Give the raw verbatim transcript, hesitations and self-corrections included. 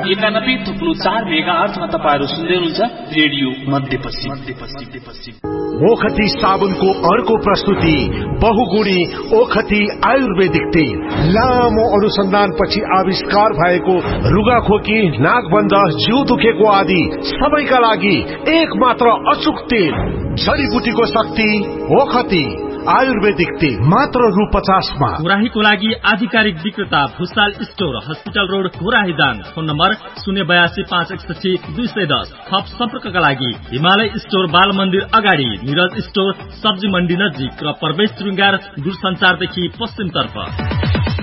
एकानब्बे थुप्रो चार मेगा अर्थमा तपाईँहरू सुन्दै हुनुहुन्छ रेडियो मध्यपश्चिम। ओखती साबुनको अर्को प्रस्तुति बहुगुणी ओखती आयुर्वेदिक तेल। लामो अनुसन्धानपछि आविष्कार भएको रुगाखोकी, नाकबन्ध, जिउ दुखेको आदि सबैका लागि एक मात्र अचुक तेल। जडीबुटीको शक्ति ओखती आयुर्वेदिक तेल मात्र रु पचासमा। घुराहीको लागि आधिकारिक विक्रेता Bhusal store, hospital road, घुराही Dang. Phone number शून्य बयासी पाँच एकसठी दुई सय दस। थप सम्पर्कका लागि हिमालय स्टोर, बाल मन्दिर अगाडि, निरज स्टोर, सब्जी मण्डी नजिक र प्रवेश श्रृंगार दूरसञ्चारदेखि पश्चिम तर्फ।